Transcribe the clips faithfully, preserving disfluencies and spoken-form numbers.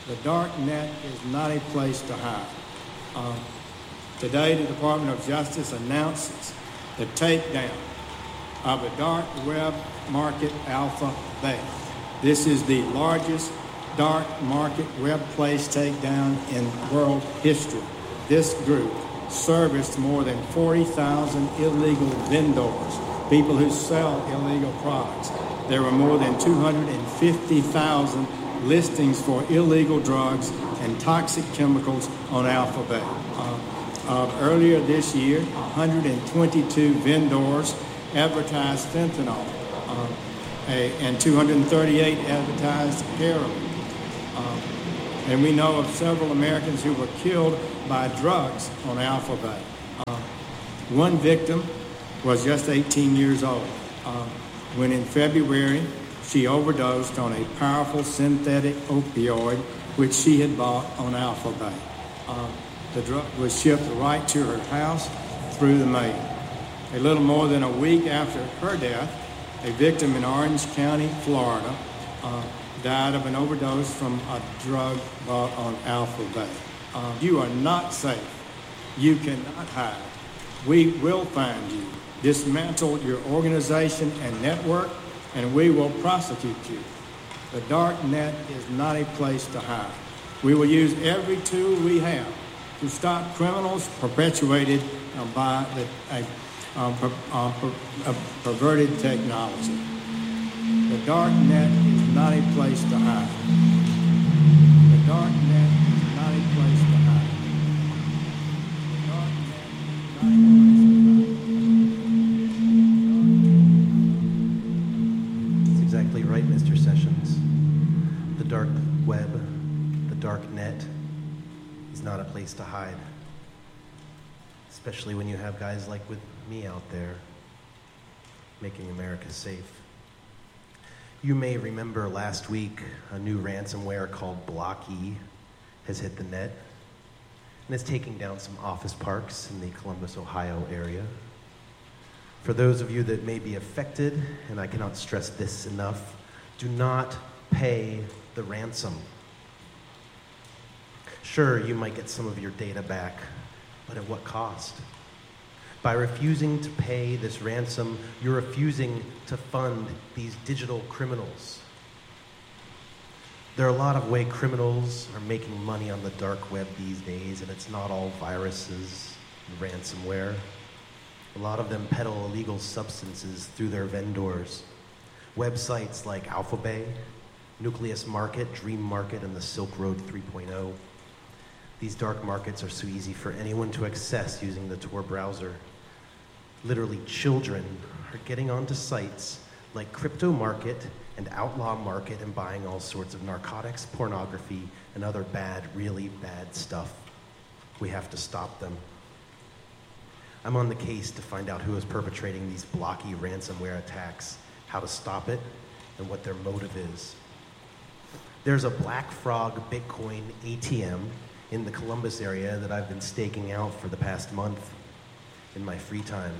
The dark net is not a place to hide. Um, today, the Department of Justice announces the takedown of the dark web market Alpha Bay. This is the largest dark market web place takedown in world history. This group serviced more than forty thousand illegal vendors, people who sell illegal products. There were more than two hundred fifty thousand listings for illegal drugs and toxic chemicals on Alpha Bay. Uh, uh, earlier this year, one hundred twenty-two vendors advertised fentanyl, uh, a, and two hundred thirty-eight advertised heroin. Uh, and we know of several Americans who were killed by drugs on Alpha Bay. Uh, one victim was just eighteen years old uh, when in February she overdosed on a powerful synthetic opioid which she had bought on Alpha Bay. Uh, the drug was shipped right to her house through the mail. A little more than a week after her death, a victim in Orange County, Florida, uh, died of an overdose from a drug bought on Alpha Bay. Uh, you are not safe. You cannot hide. We will find you, dismantle your organization and network, and we will prosecute you. The dark net is not a place to hide. We will use every tool we have to stop criminals perpetuated uh, by the uh, uh, per, uh, per, uh, perverted technology. The dark net is not a place to hide. The dark net is not a place to hide. The dark net is not a place to hide. That's exactly right, Mister Sessions. The dark web, the dark net, is not a place to hide. Especially when you have guys like with me out there making America safe. You may remember last week a new ransomware called Blocky has hit the net and is taking down some office parks in the Columbus, Ohio area. For those of you that may be affected, and I cannot stress this enough, do not pay the ransom. Sure, you might get some of your data back, but at what cost? By refusing to pay this ransom, you're refusing to fund these digital criminals. There are a lot of ways criminals are making money on the dark web these days, and it's not all viruses and ransomware. A lot of them peddle illegal substances through their vendors. Websites like Alpha Bay, Nucleus Market, Dream Market, and the Silk Road three point oh. These dark markets are so easy for anyone to access using the Tor browser. Literally, children are getting onto sites like Crypto Market and Outlaw Market and buying all sorts of narcotics, pornography, and other bad, really bad stuff. We have to stop them. I'm on the case to find out who is perpetrating these blocky ransomware attacks, how to stop it, and what their motive is. There's a Black Frog Bitcoin A T M in the Columbus area that I've been staking out for the past month in my free time.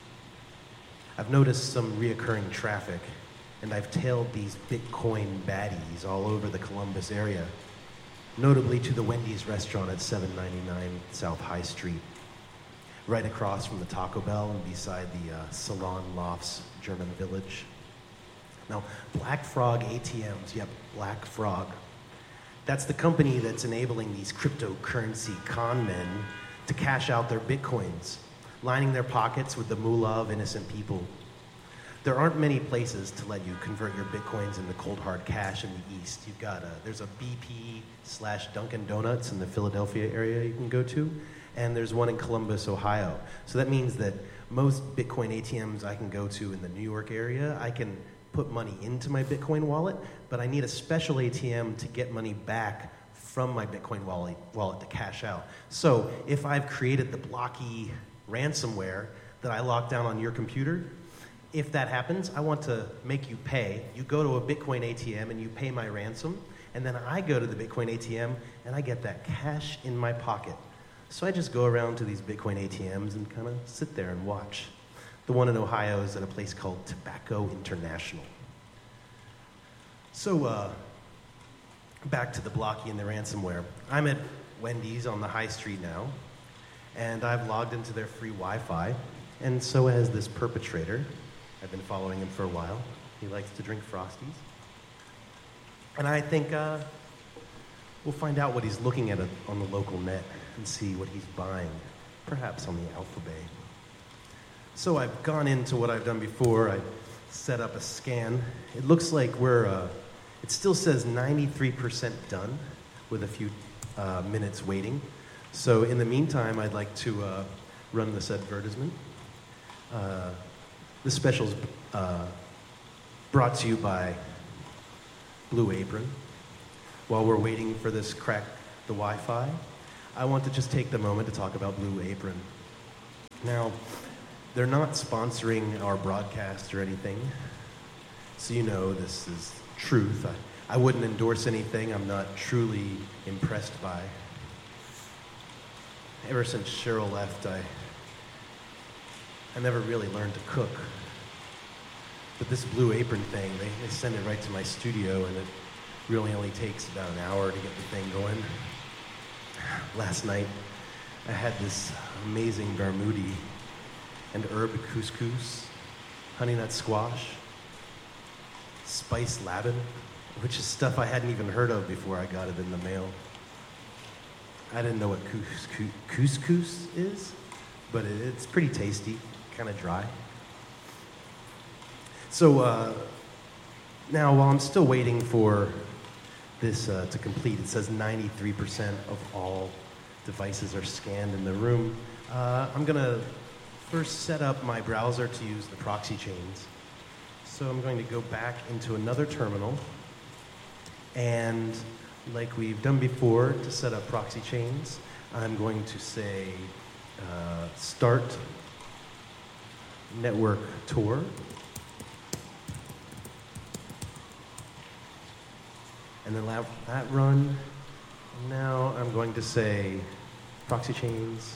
I've noticed some reoccurring traffic, and I've tailed these Bitcoin baddies all over the Columbus area, notably to the Wendy's restaurant at seven ninety-nine South High Street, right across from the Taco Bell and beside the uh, Salon Lofts German Village. Now, Black Frog A T Ms, yep, Black Frog. That's the company that's enabling these cryptocurrency con men to cash out their Bitcoins, lining their pockets with the moolah of innocent people. There aren't many places to let you convert your Bitcoins into cold hard cash in the East. You've got a, there's a B P slash Dunkin' Donuts in the Philadelphia area you can go to, and there's one in Columbus, Ohio. So that means that most Bitcoin A T Ms I can go to in the New York area, I can put money into my Bitcoin wallet, but I need a special A T M to get money back from my Bitcoin wallet, wallet to cash out. So if I've created the blocky ransomware that I lock down on your computer, if that happens, I want to make you pay. You go to a Bitcoin A T M and you pay my ransom, and then I go to the Bitcoin A T M and I get that cash in my pocket. So I just go around to these Bitcoin A T Ms and kind of sit there and watch. The one in Ohio is at a place called Tobacco International. So uh, back to the Blocky and the ransomware. I'm at Wendy's on the high street now, and I've logged into their free Wi-Fi, and so has this perpetrator. I've been following him for a while. He likes to drink Frosties. And I think uh, we'll find out what he's looking at on the local net and see what he's buying, perhaps on the Alpha Bay. So I've gone into what I've done before. I set up a scan. It looks like we're, uh, it still says ninety-three percent done with a few uh, minutes waiting. So in the meantime, I'd like to uh, run this advertisement. Uh, this special's uh, brought to you by Blue Apron. While we're waiting for this crack the Wi-Fi, I want to just take the moment to talk about Blue Apron. Now, they're not sponsoring our broadcast or anything, so you know this is truth. I, I wouldn't endorse anything I'm not truly impressed by. Ever since Cheryl left, I, I never really learned to cook. But this Blue Apron thing, they, they send it right to my studio, and it really only takes about an hour to get the thing going. Last night, I had this amazing vermouthi and herb couscous, honey nut squash, spiced labneh, which is stuff I hadn't even heard of before I got it in the mail. I didn't know what couscous, couscous is, but it, it's pretty tasty, kind of dry. So uh, now, while I'm still waiting for this uh, to complete, it says ninety-three percent of all devices are scanned in the room. Uh, I'm going to first set up my browser to use the proxy chains. So I'm going to go back into another terminal, and like we've done before to set up proxy chains, I'm going to say uh, start network Tor. And then let that run. Now I'm going to say proxy chains.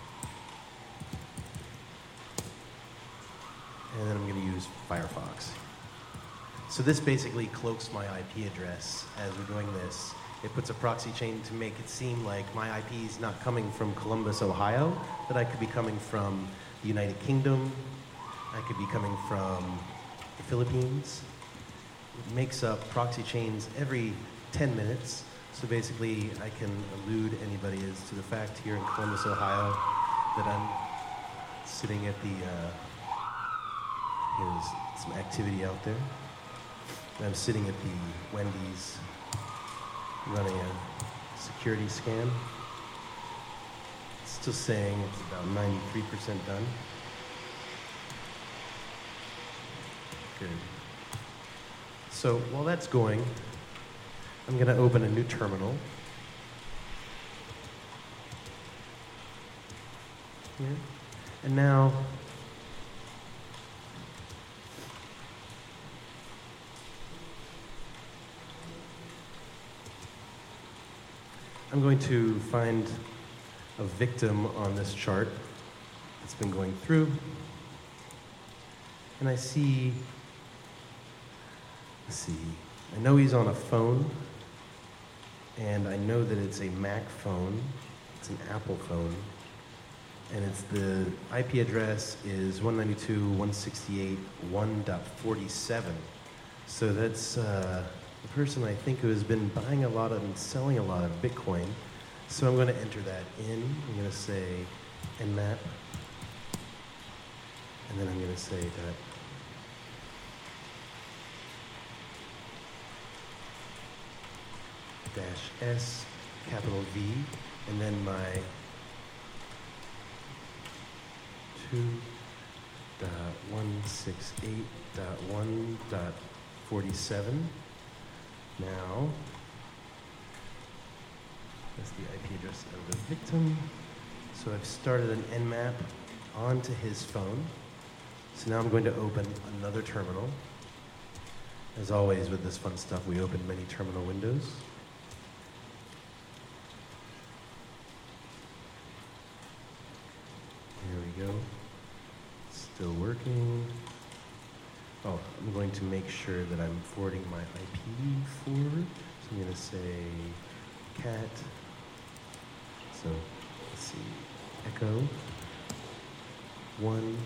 And then I'm going to use Firefox. So this basically cloaks my I P address as we're doing this. It puts a proxy chain to make it seem like my I P is not coming from Columbus, Ohio, that I could be coming from the United Kingdom. I could be coming from the Philippines. It makes up proxy chains every ten minutes. So basically, I can allude anybody as to the fact here in Columbus, Ohio, that I'm sitting at the, uh, there's some activity out there. I'm sitting at the Wendy's running a security scan. It's still saying it's about ninety-three percent done. Good. So while that's going, I'm going to open a new terminal. Here. And now, I'm going to find a victim on this chart that's been going through. And I see, let's see, I know he's on a phone, and I know that it's a Mac phone, it's an Apple phone, and it's the I P address is one ninety-two dot one sixty-eight dot one dot forty-seven. So that's uh, the person I think who has been buying a lot of and selling a lot of Bitcoin. So I'm going to enter that in. I'm going to say Nmap, and then I'm going to say that dash S, capital V, and then my two dot one sixty-eight dot one dot forty-seven. Now, that's the I P address of the victim. So I've started an Nmap onto his phone. So now I'm going to open another terminal. As always with this fun stuff, we open many terminal windows. Here we go. Still working. Oh, I'm going to make sure that I'm forwarding my I P forward. So I'm going to say cat. So let's see, echo one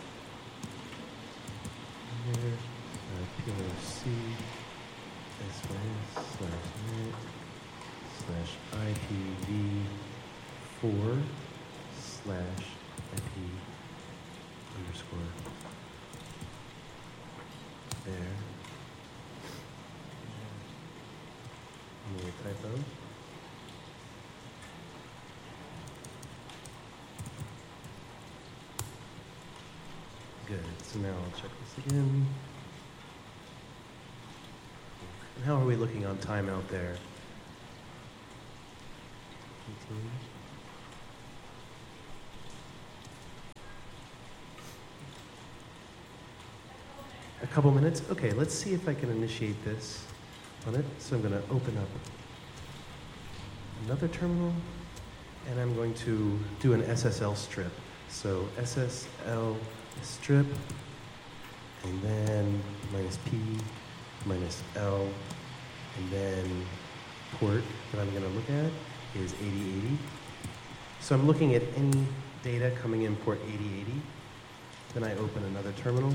here, uh, P L C S Y S slash net slash I P v four slash I P underscore there. Any typo? Good. So now I'll check this again. And how are we looking on time out there? eighteen. A couple minutes? Okay, let's see if I can initiate this on it. So I'm going to open up another terminal, and I'm going to do an S S L strip. So S S L strip, and then minus P, minus L, and then port that I'm going to look at is eighty eighty. So I'm looking at any data coming in port eighty eighty. Then I open another terminal.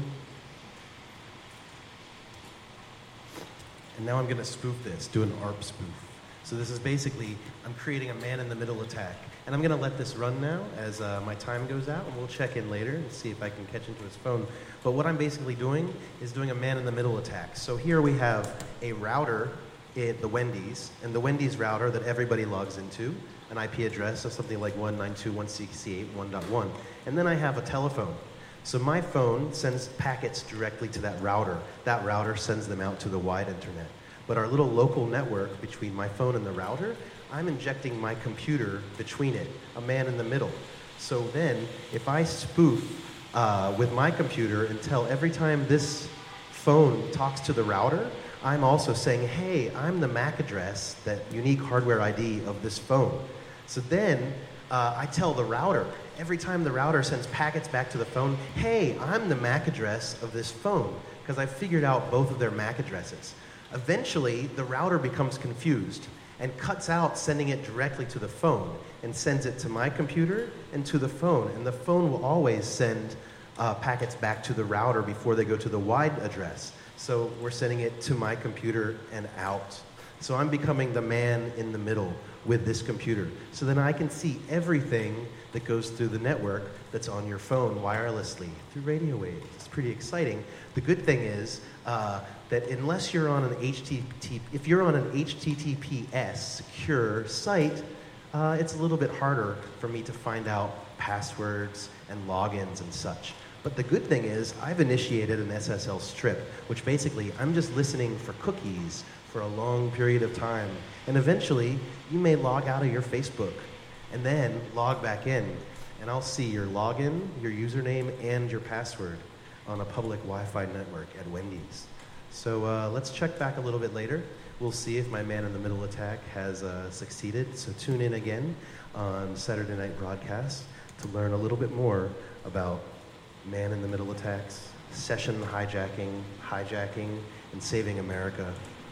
And now I'm going to spoof this, do an A R P spoof. So this is basically, I'm creating a man-in-the-middle attack. And I'm going to let this run now as uh, my time goes out, and we'll check in later and see if I can catch into his phone. But what I'm basically doing is doing a man-in-the-middle attack. So here we have a router at the Wendy's, and the Wendy's router that everybody logs into, an I P address of something like one ninety-two dot one sixty-eight dot one dot one. And then I have a telephone. So my phone sends packets directly to that router. That router sends them out to the wide internet. But our little local network between my phone and the router, I'm injecting my computer between it, a man in the middle. So then, if I spoof uh, with my computer and tell every time this phone talks to the router, I'm also saying, hey, I'm the M A C address, that unique hardware I D of this phone. So then, uh, I tell the router, every time the router sends packets back to the phone, hey, I'm the M A C address of this phone, because I figured out both of their M A C addresses. Eventually, the router becomes confused and cuts out sending it directly to the phone and sends it to my computer and to the phone. And the phone will always send uh, packets back to the router before they go to the wide address. So we're sending it to my computer and out. So I'm becoming the man in the middle with this computer. So then I can see everything that goes through the network that's on your phone wirelessly through radio waves. It's pretty exciting. The good thing is uh, that unless you're on an H T T P, if you're on an H T T P S secure site, uh, it's a little bit harder for me to find out passwords and logins and such. But the good thing is I've initiated an S S L strip, which basically I'm just listening for cookies for a long period of time. And eventually, you may log out of your Facebook and then log back in. And I'll see your login, your username, and your password on a public Wi-Fi network at Wendy's. So uh, let's check back a little bit later. We'll see if my man-in-the-middle attack has uh, succeeded. So tune in again on Saturday Night Broadcast to learn a little bit more about man-in-the-middle attacks, session hijacking, hijacking, and saving America.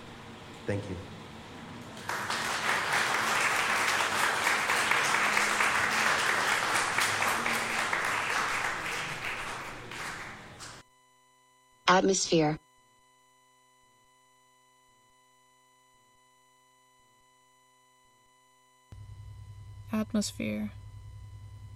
Thank you. Atmosphere. Atmosphere.